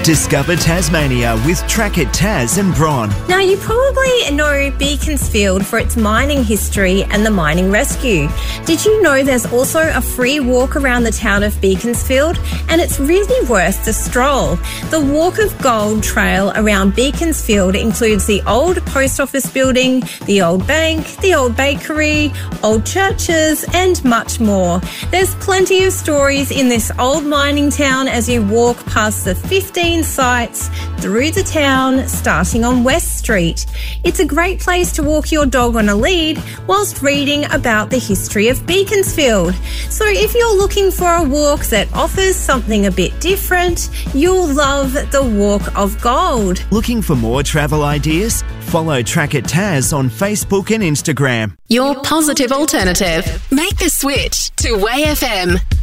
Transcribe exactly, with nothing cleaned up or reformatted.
Discover Tasmania with Track It Tas and Bron. Now, you probably know Beaconsfield for its mining history and the mining rescue. Did you know there's also a free walk around the town of Beaconsfield? And it's really worth the stroll. The Walk of Gold trail around Beaconsfield includes the old post office building, the old bank, the old bakery, old churches, and much more. There's plenty of stories in this old mining town as you walk past the fifteen sites through the town, starting on West Street. It's a great place to walk your dog on a lead whilst reading about the history of Beaconsfield. So if you're looking for a walk that offers something a bit different, you'll love the Walk of Gold. Looking for more travel ideas? Follow Track It Tas on Facebook and Instagram. Your positive alternative. Make the switch to W A Y F M.